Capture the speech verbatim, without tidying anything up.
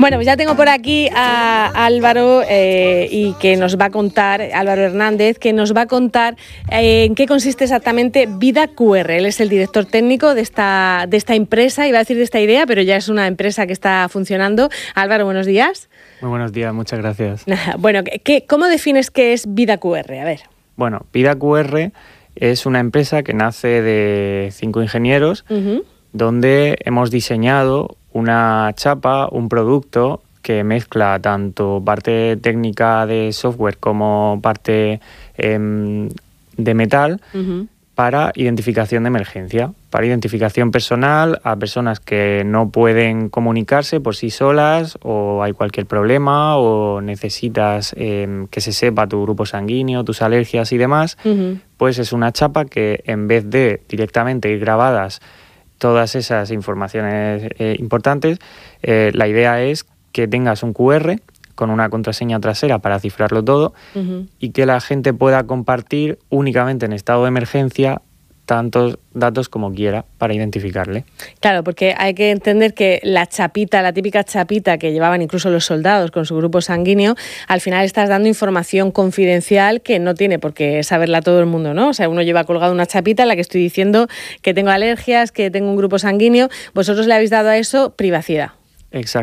Bueno, pues ya tengo por aquí a Álvaro eh, y que nos va a contar, Álvaro Hernández, que nos va a contar eh, en qué consiste exactamente Vida Q R. Él es el director técnico de esta, de esta empresa, iba a decir de esta idea, pero ya es una empresa que está funcionando. Álvaro, buenos días. Muy buenos días, muchas gracias. Bueno, ¿qué, ¿cómo defines qué es Vida Q R? A ver. Bueno, Vida Q R es una empresa que nace de cinco ingenieros, uh-huh. donde hemos diseñado una chapa, un producto que mezcla tanto parte técnica de software como parte eh, de metal, uh-huh. para identificación de emergencia, para identificación personal a personas que no pueden comunicarse por sí solas o hay cualquier problema o necesitas eh, que se sepa tu grupo sanguíneo, tus alergias y demás, uh-huh. pues es una chapa que en vez de directamente ir grabadas todas esas informaciones eh, importantes, eh, la idea es que tengas un Q R con una contraseña trasera para cifrarlo todo, uh-huh. y que la gente pueda compartir únicamente en estado de emergencia tantos datos como quiera para identificarle. Claro, porque hay que entender que la chapita, la típica chapita que llevaban incluso los soldados con su grupo sanguíneo, al final estás dando información confidencial que no tiene por qué saberla todo el mundo, ¿no? O sea, uno lleva colgado una chapita en la que estoy diciendo que tengo alergias, que tengo un grupo sanguíneo. Vosotros le habéis dado a eso privacidad. Exacto.